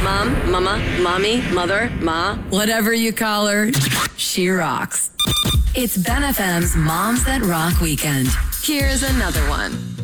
Mom, mama, mommy, mother, ma. Whatever you call her, she rocks. It's Ben FM's Moms That Rock Weekend. Here's another one.